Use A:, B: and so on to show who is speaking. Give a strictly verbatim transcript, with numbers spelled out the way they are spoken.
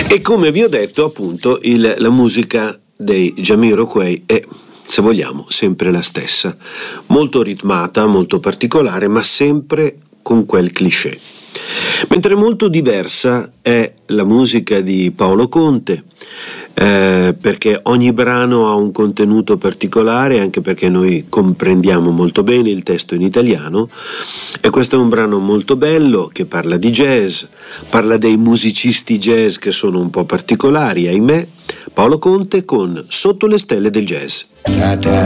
A: E come vi ho detto, appunto, il, la musica dei Jamiroquai è, se vogliamo, sempre la stessa, molto ritmata, molto particolare, ma sempre con quel cliché. Mentre molto diversa è la musica di Paolo Conte, eh, perché ogni brano ha un contenuto particolare, anche perché noi comprendiamo molto bene il testo in italiano, e questo è un brano molto bello che parla di jazz, parla dei musicisti jazz che sono un po' particolari, ahimè. Paolo Conte con Sotto le stelle del jazz.
B: Da, da,